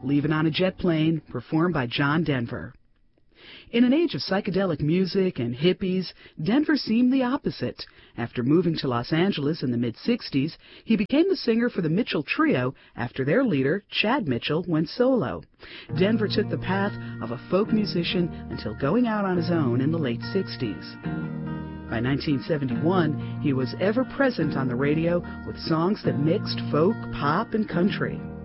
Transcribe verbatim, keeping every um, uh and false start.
Leavin' on a Jet Plane, performed by John Denver. In an age of psychedelic music and hippies, Denver seemed the opposite. After moving to Los Angeles in the mid-sixties, he became the singer for the Mitchell Trio after their leader, Chad Mitchell, went solo. Denver took the path of a folk musician until going out on his own in the late sixties. By nineteen seventy-one, he was ever present on the radio with songs that mixed folk, pop, and country.